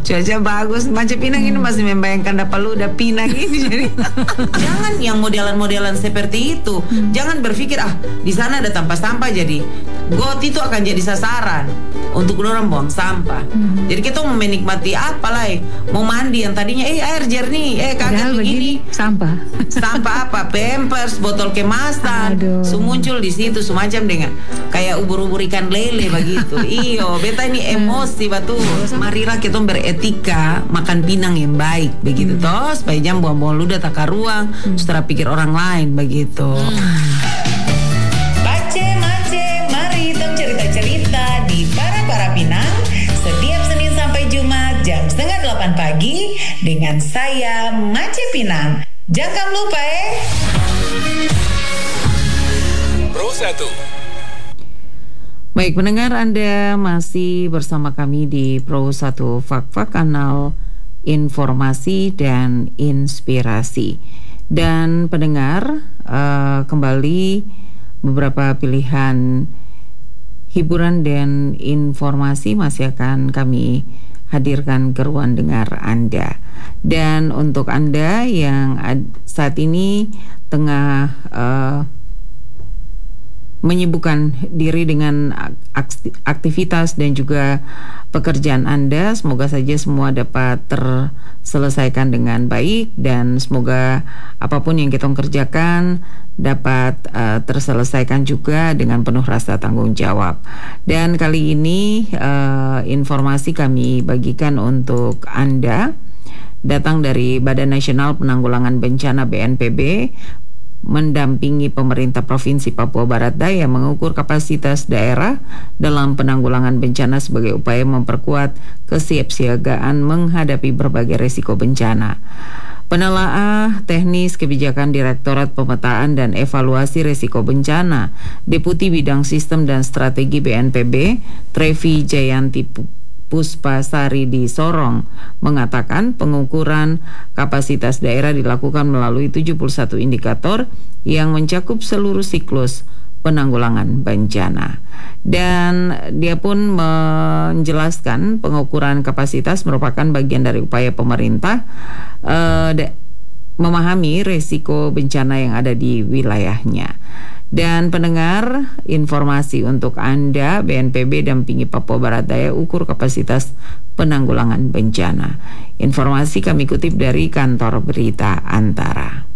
cuaca bagus. Macam Pinang ini masih membayangkan dapat lu udah Pinang ini jadi. Jangan yang modelan-modelan seperti itu. Jangan berpikir di sana ada sampah-sampah jadi got itu akan jadi sasaran untuk orang buang sampah. Jadi kita mau menikmati apa lah? Mau mandi yang tadinya air jernih, kaget begini sampah apa? Pampers, botol kemasan, muncul di situ semacam dengan kayak ubur-ubur ikan lele begitu. Iyo, beta ini emosi batu. Marilah kita beretika makan Pinang yang baik begitu toh, supaya jangan buang-buang ludah tak ruang, setelah pikir orang lain begitu. Mari kita cerita-cerita di Para Pinang setiap Senin sampai Jumat jam 7:30 pagi dengan saya Mace Pinang. Jangan lupa Pro 1. Baik pendengar, Anda masih bersama kami di Pro 1 Fak-Fak, kanal informasi dan inspirasi. Dan pendengar, kembali beberapa pilihan hiburan dan informasi masih akan kami hadirkan ke ruang dengar Anda. Dan untuk Anda yang saat ini tengah menyibukkan diri dengan aktivitas dan juga pekerjaan Anda, semoga saja semua dapat terselesaikan dengan baik dan semoga apapun yang kita kerjakan dapat terselesaikan juga dengan penuh rasa tanggung jawab. Dan kali ini informasi kami bagikan untuk Anda datang dari Badan Nasional Penanggulangan Bencana BNPB mendampingi pemerintah Provinsi Papua Barat Daya mengukur kapasitas daerah dalam penanggulangan bencana sebagai upaya memperkuat kesiapsiagaan menghadapi berbagai risiko bencana. Penelaah teknis kebijakan Direktorat Pemetaan dan Evaluasi Risiko Bencana, Deputi Bidang Sistem dan Strategi BNPB, Trevi Jayanti Puspasari di Sorong mengatakan pengukuran kapasitas daerah dilakukan melalui 71 indikator yang mencakup seluruh siklus penanggulangan bencana. Dan dia pun menjelaskan pengukuran kapasitas merupakan bagian dari upaya pemerintah memahami risiko bencana yang ada di wilayahnya. Dan pendengar, informasi untuk Anda, BNPB dampingi Papua Barat Daya ukur kapasitas penanggulangan bencana. Informasi kami kutip dari Kantor Berita Antara.